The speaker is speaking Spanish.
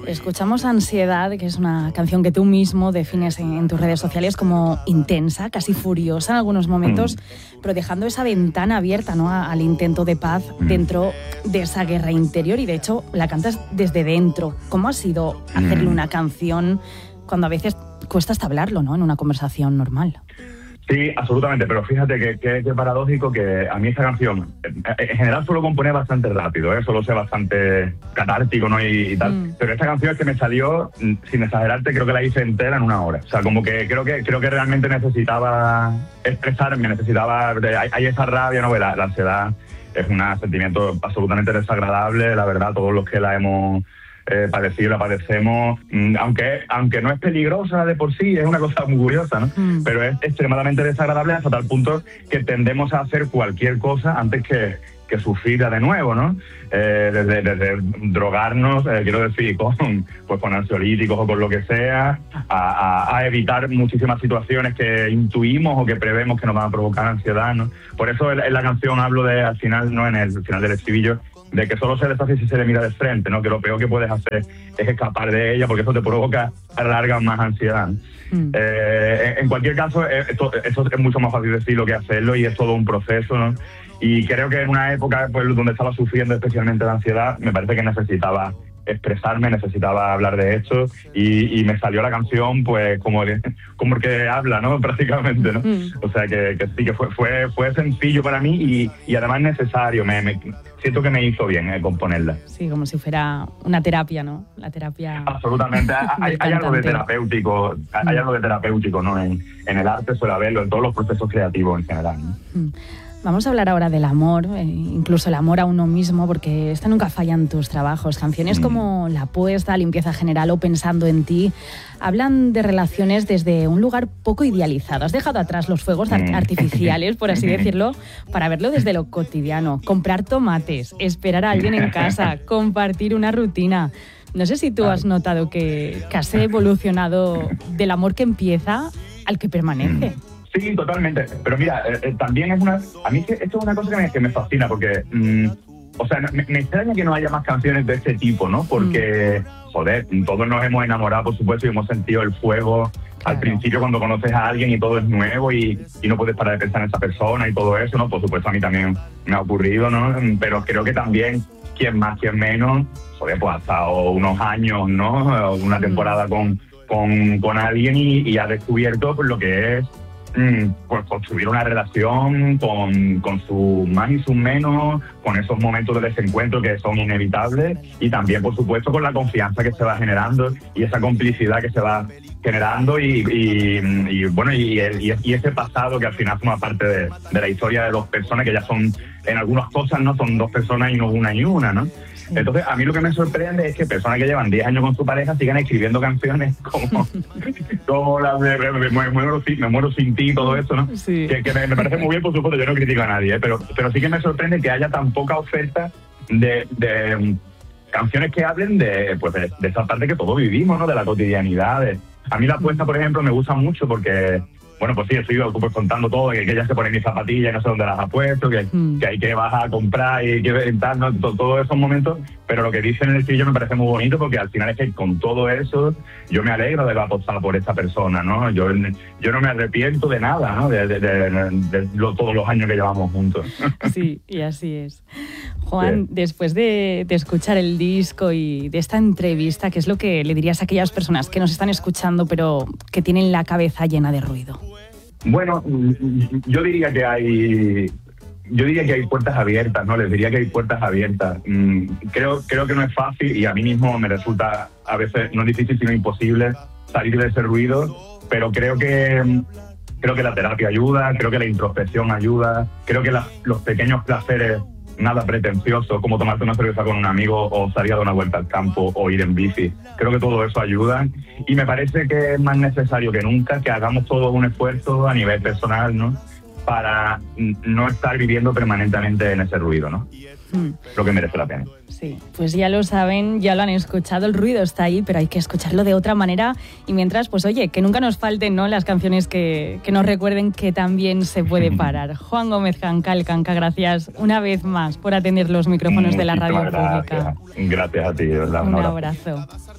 Escuchamos Ansiedad, que es una canción que tú mismo defines en tus redes sociales como intensa, casi furiosa en algunos momentos, pero dejando esa ventana abierta, ¿no?, al intento de paz dentro de esa guerra interior, y de hecho la cantas desde dentro. ¿Cómo ha sido hacerle una canción cuando a veces cuesta hasta hablarlo, ¿no?, en una conversación normal? Sí, absolutamente, pero fíjate que paradójico que a mí esta canción, en general suelo componer bastante rápido, suelo ser bastante catártico, ¿no?, y tal, pero esta canción es que me salió, sin exagerarte, creo que la hice entera en 1 hora. O sea, como que creo que realmente necesitaba expresarme, hay esa rabia, ¿no?, la ansiedad es un sentimiento absolutamente desagradable, la verdad, todos los que la hemos padecido, la padecemos, aunque no es peligrosa de por sí, es una cosa muy curiosa, ¿no? Pero es extremadamente desagradable hasta tal punto que tendemos a hacer cualquier cosa antes que sufrirla de nuevo, ¿no? Desde drogarnos, quiero decir, con ansiolíticos o con lo que sea, a evitar muchísimas situaciones que intuimos o que prevemos que nos van a provocar ansiedad, ¿no? Por eso en la canción hablo al final, ¿no?, en el final del estribillo, de que solo se deshace si se le mira de frente, ¿no? Que lo peor que puedes hacer es escapar de ella, porque eso te provoca a la larga más ansiedad. En cualquier caso, esto es mucho más fácil decirlo que hacerlo, y es todo un proceso, ¿no? Y creo que en una época pues, donde estaba sufriendo especialmente de ansiedad, me parece que necesitaba expresarme, necesitaba hablar de esto, y me salió la canción pues como el que habla, ¿no?, prácticamente, ¿no? O sea que sí, que fue sencillo para mí y además necesario. Siento que me hizo bien componerla. Sí, como si fuera una terapia, ¿no? La terapia. Absolutamente. Hay algo de terapéutico, ¿no? En el arte suele haberlo, en todos los procesos creativos en general, ¿no? Vamos a hablar ahora del amor, incluso el amor a uno mismo, porque esta nunca falla en tus trabajos. Canciones como La Apuesta, Limpieza General o Pensando en ti hablan de relaciones desde un lugar poco idealizado. Has dejado atrás los fuegos artificiales, por así decirlo, para verlo desde lo cotidiano. Comprar tomates, esperar a alguien en casa, compartir una rutina. No sé si tú has notado que has evolucionado del amor que empieza al que permanece. Sí, totalmente. Pero mira, también a mí esto es una cosa que me fascina, porque, o sea, me extraña que no haya más canciones de este tipo, ¿no? Porque, joder, todos nos hemos enamorado, por supuesto, y hemos sentido el fuego al principio cuando conoces a alguien y todo es nuevo y no puedes parar de pensar en esa persona y todo eso, ¿no? Por supuesto, a mí también me ha ocurrido, ¿no? Pero creo que también, quien más, quien menos, joder, pues ha estado unos años, ¿no? Una temporada con alguien y ha descubierto pues, lo que es pues construir una relación con sus más y sus menos, con esos momentos de desencuentro que son inevitables, y también, por supuesto, con la confianza que se va generando y esa complicidad que se va generando y bueno, y ese pasado que al final forma parte de la historia de 2 personas que ya son, en algunas cosas, ¿no?, son 2 personas y no una y una, ¿no? Entonces, a mí lo que me sorprende es que personas que llevan 10 años con su pareja sigan escribiendo canciones como la de Me muero sin ti y todo eso, ¿no? Sí. Que me parece muy bien, por supuesto, yo no critico a nadie, pero sí que me sorprende que haya tan poca oferta de canciones que hablen de esa parte que todos vivimos, ¿no?, de la cotidianidad. A mí La Apuesta, por ejemplo, me gusta mucho porque... Bueno, pues sí, estoy pues, contando todo, que ella se pone mis zapatillas y no sé dónde las ha puesto, que hay que bajar a comprar y que tal, ¿no? Todos esos momentos, pero lo que dice en el estribillo me parece muy bonito, porque al final es que con todo eso yo me alegro de haber apostado por esta persona, ¿no? Yo no me arrepiento de nada, ¿no? De todos los años que llevamos juntos. Sí, y así es. Juan, después de escuchar el disco y de esta entrevista, ¿qué es lo que le dirías a aquellas personas que nos están escuchando pero que tienen la cabeza llena de ruido? Bueno, yo diría que hay puertas abiertas, ¿no? Les diría que hay puertas abiertas. Creo que no es fácil, y a mí mismo me resulta a veces no difícil sino imposible salir de ese ruido, pero creo que la terapia ayuda, creo que la introspección ayuda, creo que los pequeños placeres nada pretencioso, como tomarte una cerveza con un amigo o salir a dar una vuelta al campo o ir en bici. Creo que todo eso ayuda, y me parece que es más necesario que nunca que hagamos todos un esfuerzo a nivel personal, ¿no?, para no estar viviendo permanentemente en ese ruido, ¿no? Lo que merece la pena. Sí, pues ya lo saben, ya lo han escuchado, el ruido está ahí, pero hay que escucharlo de otra manera, y mientras, pues oye, que nunca nos falten, ¿no?, las canciones que nos recuerden que también se puede parar. Juan Gómez Canca, el Canca, gracias una vez más por atender los micrófonos de la radio pública. Gracias a ti, de verdad. Un abrazo.